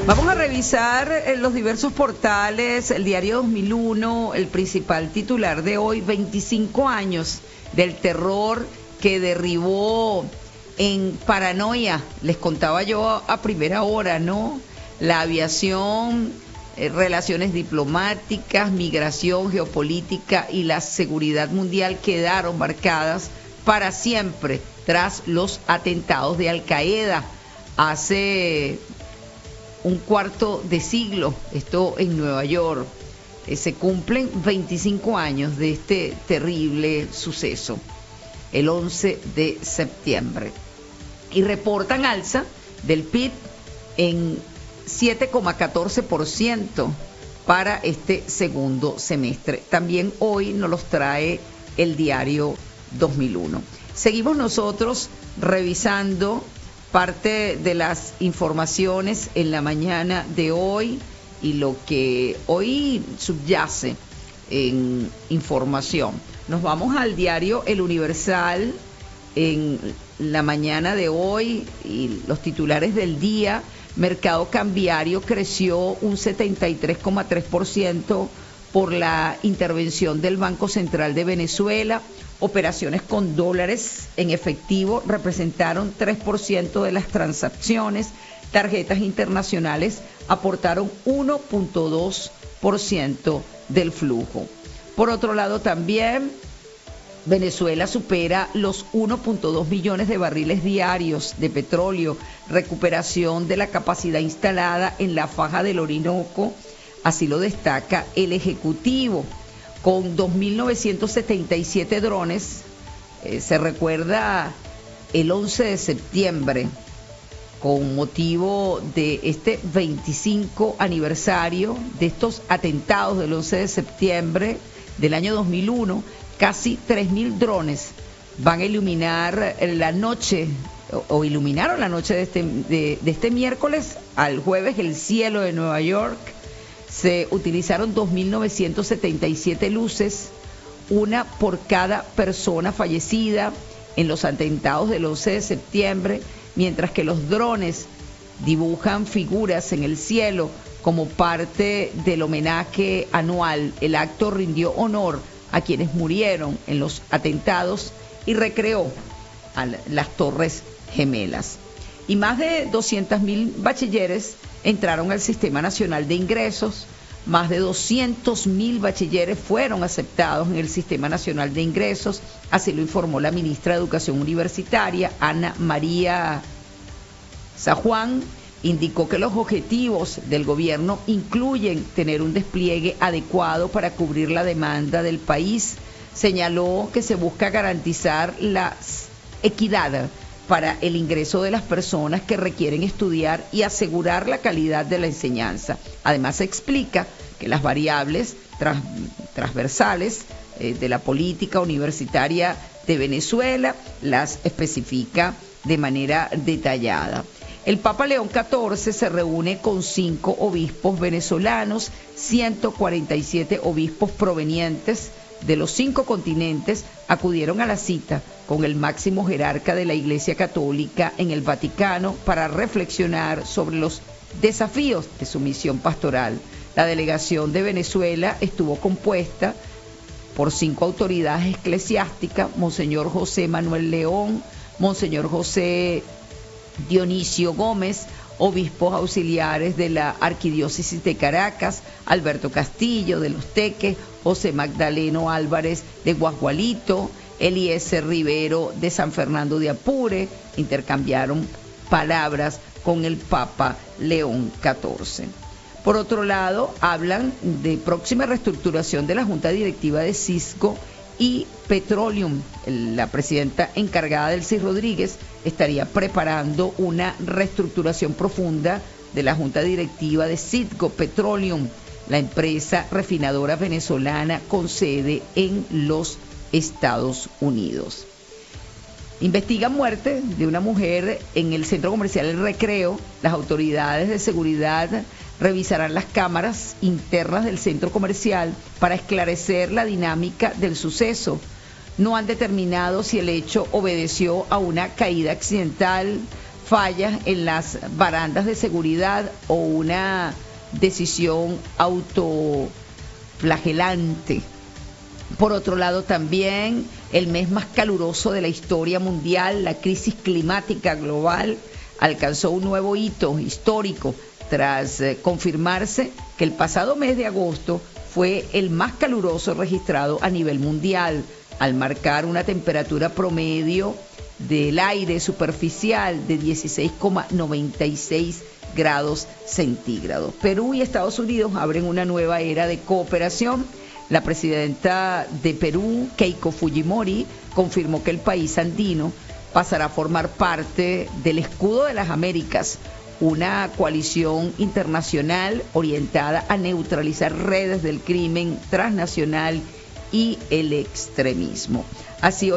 Vamos a revisar los diversos portales, el diario 2001, el principal titular de hoy, 25 años del terror que derribó en paranoia, les contaba yo a primera hora, ¿no? La aviación, relaciones diplomáticas, migración, geopolítica y la seguridad mundial quedaron marcadas para siempre tras los atentados de Al Qaeda hace un cuarto de siglo, esto en Nueva York. Se cumplen 25 años de este terrible suceso, el 11 de septiembre. Y reportan alza del PIB en 7,14% para este segundo semestre. También hoy nos los trae el diario 2001. Seguimos nosotros revisando parte de las informaciones en la mañana de hoy y lo que hoy subyace en información. Nos vamos al diario El Universal en la mañana de hoy y los titulares del día. Mercado cambiario creció un 73,3% por la intervención del Banco Central de Venezuela. Operaciones con dólares en efectivo representaron 3% de las transacciones. Tarjetas internacionales aportaron 1,2% del flujo. Por otro lado, también Venezuela supera los 1,2 millones de barriles diarios de petróleo. Recuperación de la capacidad instalada en la faja del Orinoco, así lo destaca el Ejecutivo. Con 2.977 drones, se recuerda el 11 de septiembre, con motivo de este 25 aniversario de estos atentados del 11 de septiembre del año 2001, casi 3.000 drones van a iluminar la noche, o iluminaron la noche de este miércoles al jueves el cielo de Nueva York. Se utilizaron 2.977 luces, una por cada persona fallecida en los atentados del 11 de septiembre, mientras que los drones dibujan figuras en el cielo como parte del homenaje anual. El acto rindió honor a quienes murieron en los atentados y recreó a las Torres Gemelas. Y más de 200.000 bachilleres entraron al Sistema Nacional de Ingresos. Más de 200.000 bachilleres fueron aceptados en el Sistema Nacional de Ingresos, así lo informó la ministra de Educación Universitaria, Ana María Sajuán. Indicó que los objetivos del gobierno incluyen tener un despliegue adecuado para cubrir la demanda del país. Señaló que se busca garantizar la equidad para el ingreso de las personas que requieren estudiar y asegurar la calidad de la enseñanza. Además, explica que las variables transversales de la política universitaria de Venezuela las especifica de manera detallada. El Papa León XIV se reúne con 5 obispos venezolanos, 147 obispos provenientes de los 5 continentes acudieron a la cita con el máximo jerarca de la Iglesia Católica en el Vaticano para reflexionar sobre los desafíos de su misión pastoral. La delegación de Venezuela estuvo compuesta por 5 autoridades eclesiásticas: Monseñor José Manuel León, Monseñor José Dionisio Gómez, obispos auxiliares de la Arquidiócesis de Caracas, Alberto Castillo de Los Teques, José Magdaleno Álvarez de Guasgualito, Eliezer Rivero de San Fernando de Apure. Intercambiaron palabras con el Papa León XIV. Por otro lado, hablan de próxima reestructuración de la Junta Directiva de Cisco y Petroleum. La presidenta encargada, Delcy Rodríguez, estaría preparando una reestructuración profunda de la Junta Directiva de Cisco Petroleum, la empresa refinadora venezolana con sede en los Estados Unidos. Investigan muerte de una mujer en el centro comercial El Recreo. Las autoridades de seguridad revisarán las cámaras internas del centro comercial para esclarecer la dinámica del suceso. No han determinado si el hecho obedeció a una caída accidental, fallas en las barandas de seguridad o una decisión autoflagelante. Por otro lado, también el mes más caluroso de la historia mundial, la crisis climática global, alcanzó un nuevo hito histórico tras confirmarse que el pasado mes de agosto fue el más caluroso registrado a nivel mundial, al marcar una temperatura promedio del aire superficial de 16,96 grados centígrados. Perú y Estados Unidos abren una nueva era de cooperación. La presidenta de Perú, Keiko Fujimori, confirmó que el país andino pasará a formar parte del Escudo de las Américas, una coalición internacional orientada a neutralizar redes del crimen transnacional y el extremismo. Así